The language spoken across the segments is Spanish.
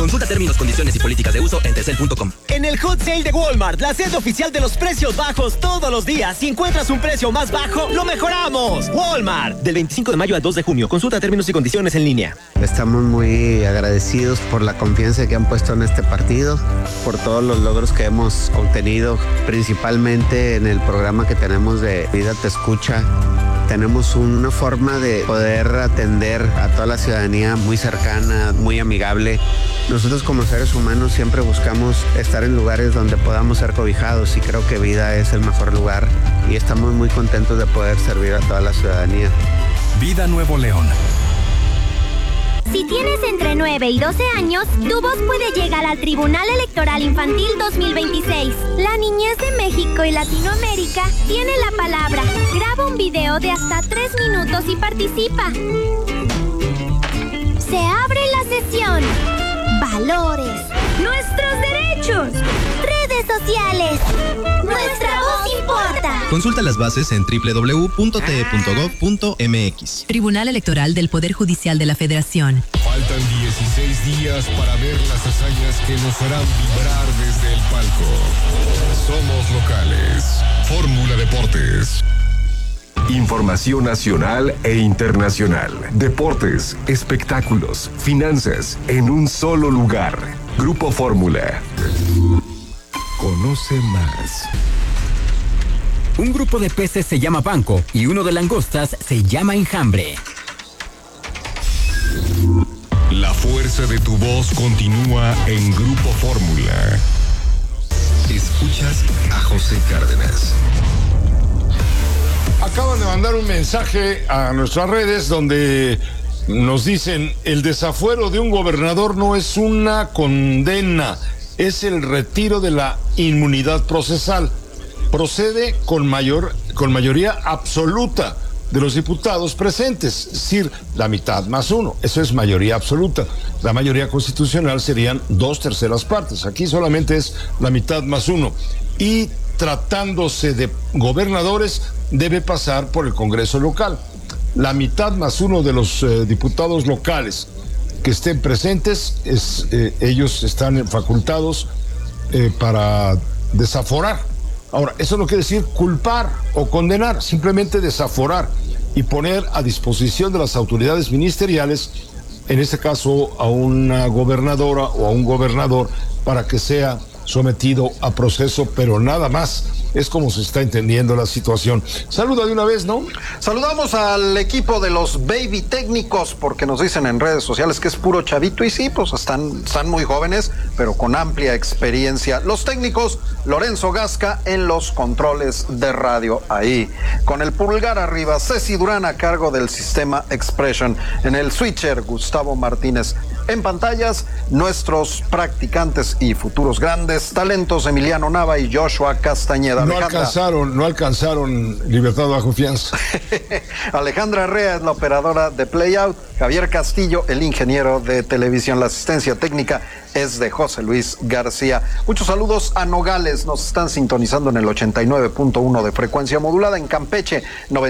Consulta términos, condiciones y políticas de uso en telcel.com. En el Hot Sale de Walmart, la sede oficial de los precios bajos todos los días. Si encuentras un precio más bajo, lo mejoramos. Walmart, del 25 de mayo al 2 de junio. Consulta términos y condiciones en línea. Estamos muy agradecidos por la confianza que han puesto en este partido, por todos los logros que hemos obtenido, principalmente en el programa que tenemos de Vida Te Escucha. Tenemos una forma de poder atender a toda la ciudadanía muy cercana, muy amigable. Nosotros como seres humanos siempre buscamos estar en lugares donde podamos ser cobijados y creo que Vida es el mejor lugar y estamos muy contentos de poder servir a toda la ciudadanía. Vida Nuevo León. Si tienes entre 9 y 12 años, tu voz puede llegar al Tribunal Electoral Infantil 2026. La niñez de México y Latinoamérica tiene la palabra. Graba un video de hasta 3 minutos y participa. Se abre la sesión. Valores. Nuestros derechos. Redes sociales. Nuestra voz importa. Consulta las bases en www.te.gov.mx. Tribunal Electoral del Poder Judicial de la Federación. Faltan 16 días para ver las hazañas que nos harán vibrar desde el palco. Somos locales. Fórmula Deportes. Información nacional e internacional. Deportes, espectáculos, finanzas, en un solo lugar. Grupo Fórmula. Conoce más. Un grupo de peces se llama banco y uno de langostas se llama enjambre. La fuerza de tu voz continúa en Grupo Fórmula. Escuchas a José Cárdenas. Acaban de mandar un mensaje a nuestras redes donde nos dicen: el desafuero de un gobernador no es una condena, es el retiro de la inmunidad procesal. Procede con mayoría absoluta de los diputados presentes, es decir, la mitad más uno. Eso es mayoría absoluta. La mayoría constitucional serían 2/3 partes. Aquí solamente es la mitad más uno. Y tratándose de gobernadores, debe pasar por el Congreso local. La mitad más uno de los diputados locales que estén presentes, ellos están facultados para desaforar. Ahora, eso no quiere decir culpar o condenar, simplemente desaforar y poner a disposición de las autoridades ministeriales, en este caso a una gobernadora o a un gobernador, para que sea sometido a proceso, pero nada más. Es como se está entendiendo la situación. Saluda de una vez, ¿no? Saludamos al equipo de los baby técnicos, porque nos dicen en redes sociales que es puro chavito, y sí, pues están muy jóvenes, pero con amplia experiencia. Los técnicos: Lorenzo Gasca en los controles de radio, ahí con el pulgar arriba; Ceci Durán a cargo del sistema Expression; en el switcher, Gustavo Martínez; en pantallas, nuestros practicantes y futuros grandes talentos, Emiliano Nava y Joshua Castañeda. No alcanzaron libertad bajo fianza. Alejandra Rea es la operadora de Playout. Javier Castillo, el ingeniero de televisión. La asistencia técnica es de José Luis García. Muchos saludos a Nogales. Nos están sintonizando en el 89.1 de frecuencia modulada, en Campeche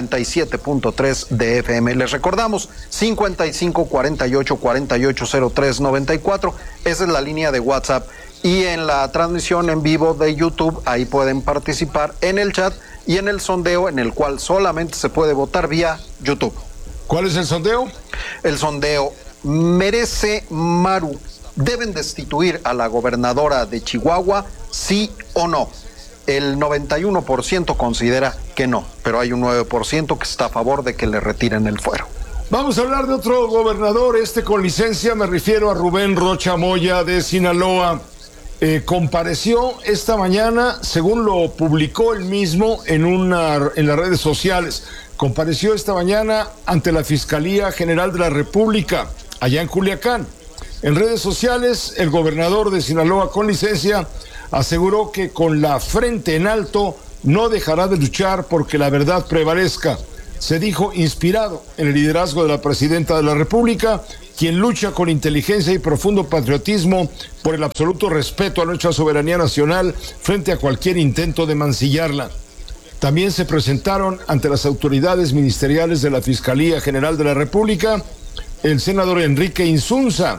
97.3 de FM. Les recordamos 55 48 48 03 94. Esa es la línea de WhatsApp. Y en la transmisión en vivo de YouTube, ahí pueden participar en el chat y en el sondeo, en el cual solamente se puede votar vía YouTube. ¿Cuál es el sondeo? El sondeo: ¿merece Maru? ¿Deben destituir a la gobernadora de Chihuahua, sí o no? El 91% considera que no, pero hay un 9% que está a favor de que le retiren el fuero. Vamos a hablar de otro gobernador, con licencia. Me refiero a Rubén Rocha Moya de Sinaloa. Compareció esta mañana, según lo publicó él mismo en las redes sociales. Compareció esta mañana ante la Fiscalía General de la República, allá en Culiacán. En redes sociales, el gobernador de Sinaloa con licencia aseguró que con la frente en alto no dejará de luchar porque la verdad prevalezca. Se dijo inspirado en el liderazgo de la presidenta de la República, quien lucha con inteligencia y profundo patriotismo por el absoluto respeto a nuestra soberanía nacional frente a cualquier intento de mancillarla. También se presentaron ante las autoridades ministeriales de la Fiscalía General de la República el senador Enrique Insunza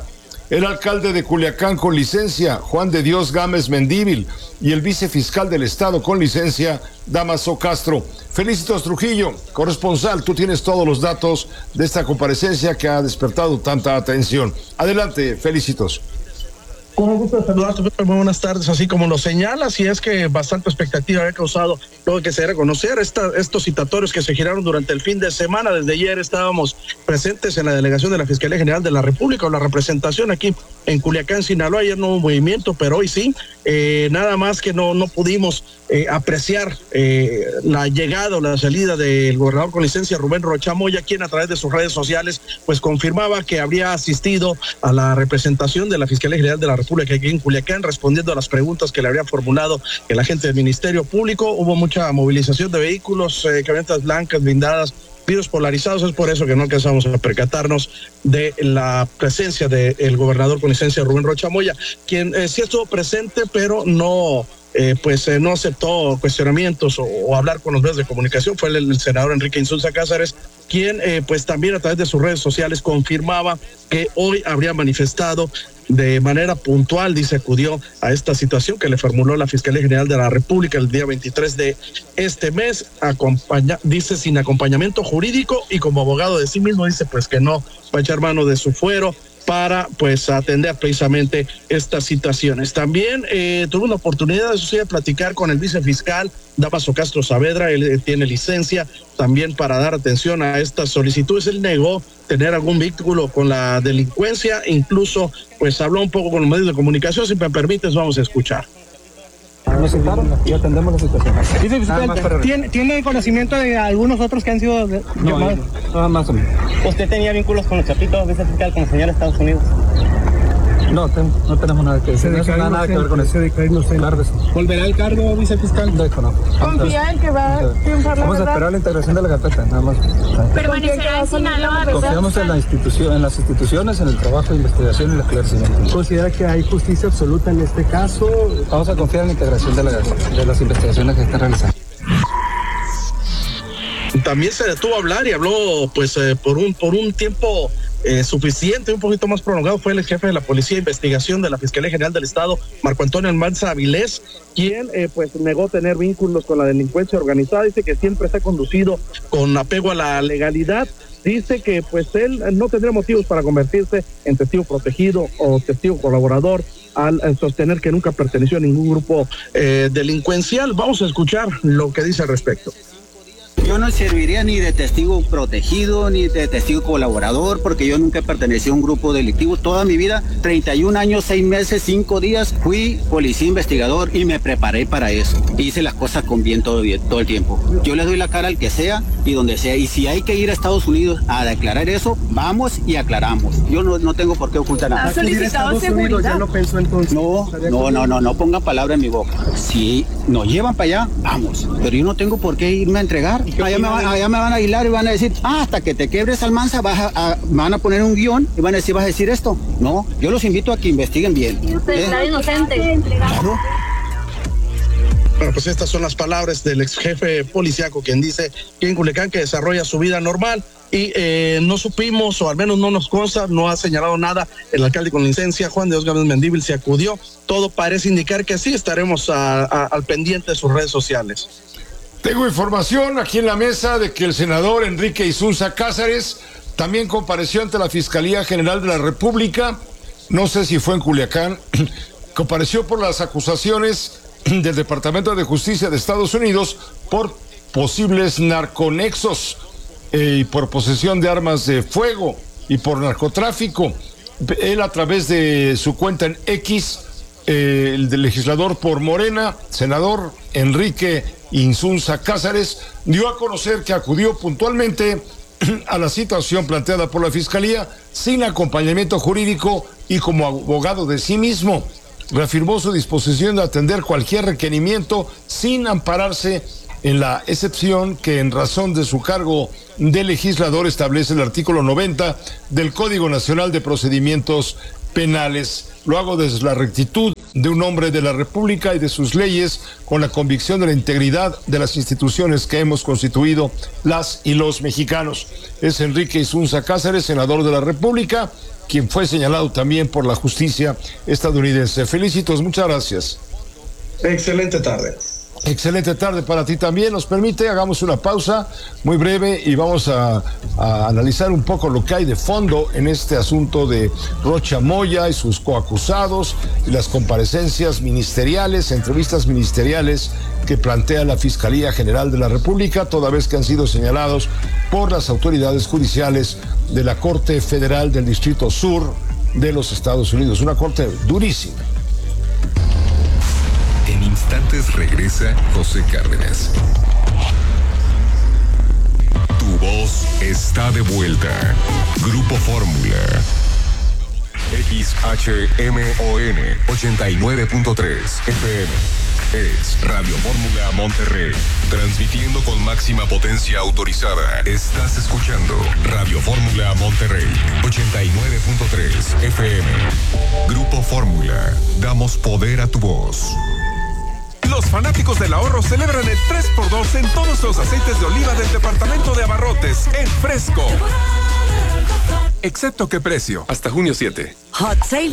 el alcalde de Culiacán con licencia, Juan de Dios Gámez Mendívil, y el vicefiscal del Estado con licencia, Damaso Castro. Felicitos Trujillo, corresponsal, tú tienes todos los datos de esta comparecencia que ha despertado tanta atención. Adelante, Felicitos. Con un gusto de saludarte, muy buenas tardes. Así como lo señalas, y es que bastante expectativa había causado luego que se diera a conocer estos citatorios que se giraron durante el fin de semana. Desde ayer estábamos presentes en la delegación de la Fiscalía General de la República, o la representación aquí en Culiacán, Sinaloa. Ayer no hubo movimiento, pero hoy sí. Nada más que no pudimos apreciar la llegada o la salida del gobernador con licencia, Rubén Rocha Moya, quien a través de sus redes sociales pues confirmaba que habría asistido a la representación de la Fiscalía General de la República aquí en Culiacán, respondiendo a las preguntas que le habría formulado el agente del Ministerio Público. Hubo mucha movilización de vehículos, camionetas blancas, blindadas, vidrios polarizados. Es por eso que no alcanzamos a percatarnos de la presencia del gobernador con licencia, Rubén Rocha Moya, quien sí estuvo presente, pero no aceptó cuestionamientos o hablar con los medios de comunicación. Fue el senador Enrique Insulza Cázares, quien pues también a través de sus redes sociales confirmaba que hoy habría manifestado de manera puntual, dice, acudió a esta situación que le formuló la Fiscalía General de la República el día 23 de este mes, dice, sin acompañamiento jurídico, y como abogado de sí mismo dice pues que no va a echar mano de su fuero para pues atender precisamente estas situaciones. También tuve una oportunidad, eso sí, de platicar con el vicefiscal Damaso Castro Saavedra. Él tiene licencia también para dar atención a estas solicitudes. Él negó tener algún vínculo con la delincuencia, incluso pues habló un poco con los medios de comunicación. Si me permites, vamos a escuchar. Nos sentaron y atendemos la situación. ¿Tiene conocimiento de algunos otros que han sido llamados? No, más o menos. ¿Usted tenía vínculos con los chapitos, vicefiscal, con el señor de Estados Unidos? No tenemos nada que decir. No tiene nada que ver con eso. Claro que sí. ¿Volverá el cargo, vicefiscal? No. ¿Confía en que va a triunfar la Vamos a esperar la integración de la carpeta, nada más. ¿Permanecerá en Sinaloa? Confiamos en las instituciones, en el trabajo de investigación y el esclarecimiento. ¿Considera que hay justicia absoluta en este caso? Vamos a confiar en la integración de las investigaciones que están realizando. También se detuvo a hablar y habló pues por un tiempo suficiente, un poquito más prolongado. Fue el jefe de la Policía de Investigación de la Fiscalía General del Estado, Marco Antonio Almanza Avilés, quien pues negó tener vínculos con la delincuencia organizada. Dice que siempre se ha conducido con apego a la legalidad. Dice que pues él no tendría motivos para convertirse en testigo protegido o testigo colaborador al sostener que nunca perteneció a ningún grupo delincuencial. Vamos a escuchar lo que dice al respecto. Yo no serviría ni de testigo protegido ni de testigo colaborador, porque yo nunca pertenecí a un grupo delictivo. Toda mi vida, 31 años, 6 meses, 5 días, fui policía investigador y me preparé para eso. Hice las cosas con bien todo el tiempo. Yo le doy la cara al que sea y donde sea. Y si hay que ir a Estados Unidos a declarar eso, vamos y aclaramos. Yo no tengo por qué ocultar nada. ¿Ha solicitado seguridad? ¿Ya lo pensó entonces? No pongan palabra en mi boca. Si nos llevan para allá, vamos. Pero yo no tengo por qué irme a entregar. Allá me van a aislar y van a decir, hasta que te quebres, Almanza, van a poner un guión y van a decir, ¿vas a decir esto? No, yo los invito a que investiguen bien. Usted está inocente. Claro. Bueno, pues estas son las palabras del ex jefe policíaco, quien dice que en Culiacán que desarrolla su vida normal. Y no supimos, o al menos no nos consta, no ha señalado nada el alcalde con licencia, Juan de Dios Gámez Mendívil, se acudió. Todo parece indicar que sí. Estaremos al pendiente de sus redes sociales. Tengo información aquí en la mesa de que el senador Enrique Insulza Cázares también compareció ante la Fiscalía General de la República. No sé si fue en Culiacán. Compareció por las acusaciones del Departamento de Justicia de Estados Unidos por posibles narconexos y por posesión de armas de fuego y por narcotráfico. Él, a través de su cuenta en X, el del legislador por Morena, senador Enrique Insulza Cázares, dio a conocer que acudió puntualmente a la situación planteada por la Fiscalía sin acompañamiento jurídico y como abogado de sí mismo. Reafirmó su disposición de atender cualquier requerimiento sin ampararse en la excepción que en razón de su cargo de legislador establece el artículo 90 del Código Nacional de Procedimientos Penales. Lo hago desde la rectitud de un hombre de la República y de sus leyes, con la convicción de la integridad de las instituciones que hemos constituido las y los mexicanos. Es Enrique Insulza Cázares, senador de la República, quien fue señalado también por la justicia estadounidense. Felicitos, muchas gracias. Excelente tarde. Excelente tarde para ti también. Nos permite, hagamos una pausa muy breve y vamos a analizar un poco lo que hay de fondo en este asunto de Rocha Moya y sus coacusados y las comparecencias ministeriales, entrevistas ministeriales que plantea la Fiscalía General de la República, toda vez que han sido señalados por las autoridades judiciales de la Corte Federal del Distrito Sur de los Estados Unidos. Una corte durísima. En instantes regresa José Cárdenas. Tu voz está de vuelta. Grupo Fórmula. XHMON 89.3 FM. Es Radio Fórmula Monterrey. Transmitiendo con máxima potencia autorizada. Estás escuchando Radio Fórmula Monterrey 89.3 FM. Grupo Fórmula. Damos poder a tu voz. Los fanáticos del ahorro celebran el 3x2 en todos los aceites de oliva del departamento de abarrotes en Fresco. Excepto qué precio. Hasta junio 7. Hot Sale